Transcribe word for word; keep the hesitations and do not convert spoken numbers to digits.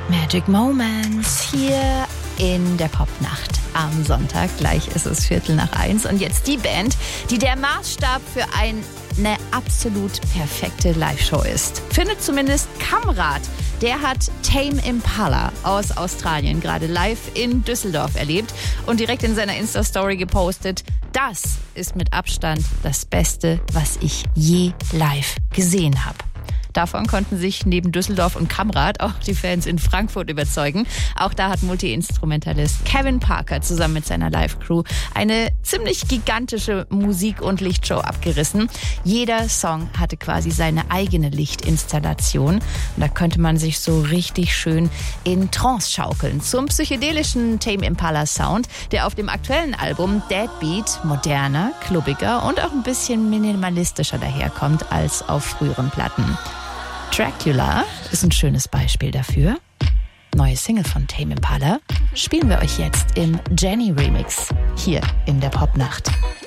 Magic Moments hier in der Popnacht am Sonntag. Gleich ist es Viertel nach eins. Und jetzt die Band, die der Maßstab für eine absolut perfekte Live-Show ist. Findet zumindest Kamrat. Der hat Tame Impala aus Australien gerade live in Düsseldorf erlebt und direkt in seiner Insta-Story gepostet: Das ist mit Abstand das Beste, was ich je live gesehen habe. Davon konnten sich neben Düsseldorf und Kamrat auch die Fans in Frankfurt überzeugen. Auch da hat Multi-Instrumentalist Kevin Parker zusammen mit seiner Live-Crew eine ziemlich gigantische Musik- und Lichtshow abgerissen. Jeder Song hatte quasi seine eigene Lichtinstallation. Und da könnte man sich so richtig schön in Trance schaukeln. Zum psychedelischen Tame Impala Sound, der auf dem aktuellen Album Deadbeat moderner, klubbiger und auch ein bisschen minimalistischer daherkommt als auf früheren Platten. Dracula ist ein schönes Beispiel dafür. Neue Single von Tame Impala spielen wir euch jetzt im Jenny Remix hier in der Popnacht.